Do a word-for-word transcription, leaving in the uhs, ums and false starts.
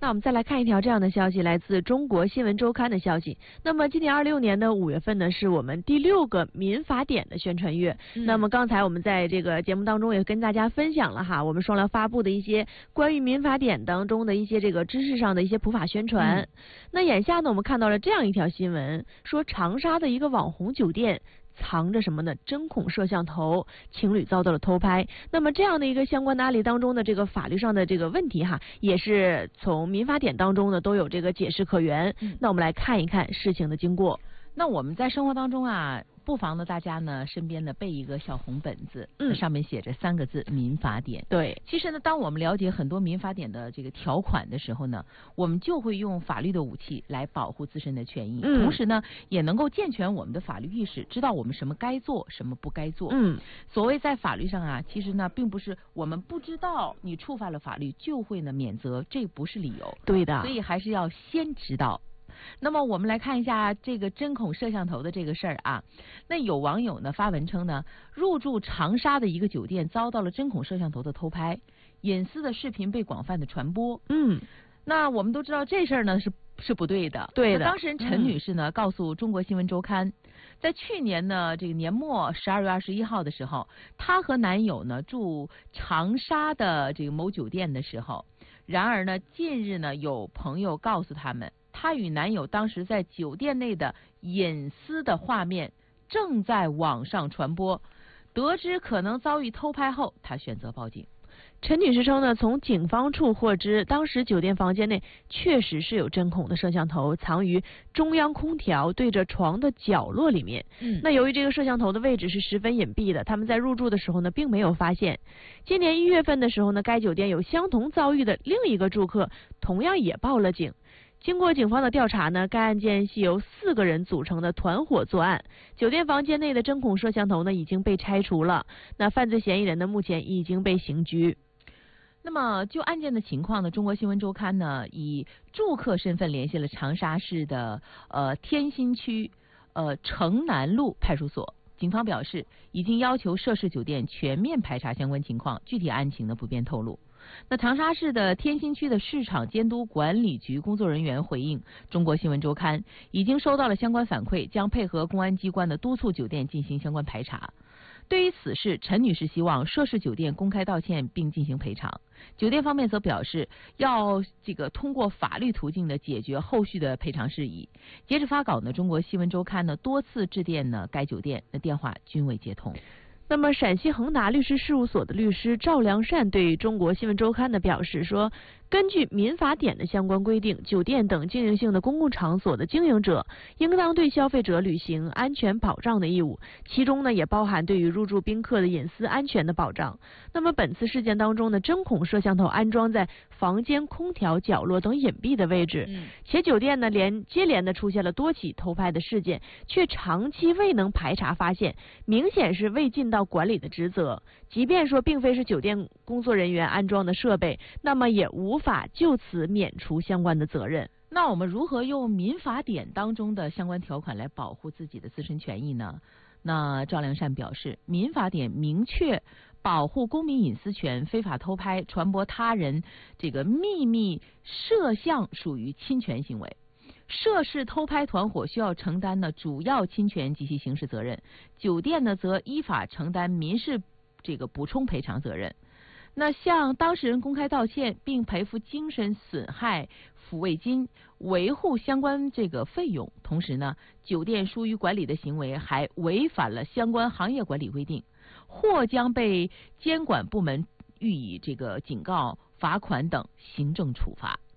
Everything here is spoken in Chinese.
那我们再来看一条这样的消息，来自中国新闻周刊的消息。那么今年二六年的五月份呢，是我们第六个民法典的宣传月。嗯、那么刚才我们在这个节目当中也跟大家分享了哈，我们双聊发布的一些关于民法典当中的一些这个知识上的一些普法宣传。嗯、那眼下呢，我们看到了这样一条新闻，说长沙的一个网红酒店藏着什么呢？针孔摄像头，情侣遭到了偷拍。那么这样的一个相关的案例当中的这个法律上的这个问题哈，也是从民法典当中呢都有这个解释可原。嗯、那我们来看一看事情的经过。 那我们在生活当中啊，不妨呢大家呢身边呢备一个小红本子，嗯，上面写着三个字民法典。 对， 其实呢，当我们了解很多民法典的这个条款的时候呢，我们就会用法律的武器来保护自身的权益，嗯、同时呢，也能够健全我们的法律意识，知道我们什么该做，什么不该做。嗯，所谓在法律上啊，其实呢，并不是我们不知道你触犯了法律就会呢免责，这不是理由。 对的， 所以还是要先知道。那么我们来看一下这个针孔摄像头的这个事儿啊。那有网友呢发文称呢，入住长沙的一个酒店遭到了针孔摄像头的偷拍，隐私的视频被广泛的传播。嗯，那我们都知道这事儿呢是是不对的。 对的。 当事人陈女士呢、嗯、告诉中国新闻周刊，在去年呢这个年末十二月二十一号的时候，她和男友呢住长沙的这个某酒店的时候，然而呢近日呢有朋友告诉他们，她与男友当时在酒店内的隐私的画面正在网上传播，得知可能遭遇偷拍后，她选择报警。 陈女士称呢，从警方处获知，当时酒店房间内确实是有针孔的摄像头藏于中央空调对着床的角落里面。嗯，那由于这个摄像头的位置是十分隐蔽的，他们在入住的时候呢，并没有发现。今年一月份的时候呢，该酒店有相同遭遇的另一个住客，同样也报了警。经过警方的调查呢，该案件系由四个人组成的团伙作案。酒店房间内的针孔摄像头呢已经被拆除了，那犯罪嫌疑人呢目前已经被刑拘。 那么就案件的情况呢，中国新闻周刊呢以住客身份联系了长沙市的呃天心区呃城南路派出所。警方表示，已经要求涉事酒店全面排查相关情况，具体案情呢不便透露。那长沙市的天心区的市场监督管理局工作人员回应中国新闻周刊，已经收到了相关反馈，将配合公安机关的督促酒店进行相关排查。对于此事，陈女士希望涉事酒店公开道歉并进行赔偿。酒店方面则表示要这个通过法律途径的解决后续的赔偿事宜。截至发稿呢，中国新闻周刊呢多次致电呢该酒店，那电话均未接通。 那么陕西恒达律师事务所的律师赵良善对中国新闻周刊的表示说，根据民法典的相关规定，酒店等经营性的公共场所的经营者应当对消费者履行安全保障的义务，其中呢也包含对于入住宾客的隐私安全的保障。那么本次事件当中呢，针孔摄像头安装在房间空调角落等隐蔽的位置，嗯、且酒店呢连接连的出现了多起偷拍的事件，却长期未能排查发现，明显是未尽到管理的职责。即便说并非是酒店工作人员安装的设备，那么也无法就此免除相关的责任。 那我们如何用民法典当中的相关条款来保护自己的自身权益呢？那赵良善表示，民法典明确保护公民隐私权，非法偷拍、传播他人这个秘密摄像属于侵权行为。涉事偷拍团伙需要承担呢主要侵权及其刑事责任，酒店呢则依法承担民事这个补充赔偿责任。那向当事人公开道歉，并赔付精神损害抚慰金，维护相关这个费用。同时呢，酒店疏于管理的行为还违反了相关行业管理规定，或将被监管部门予以这个警告、罚款等行政处罚。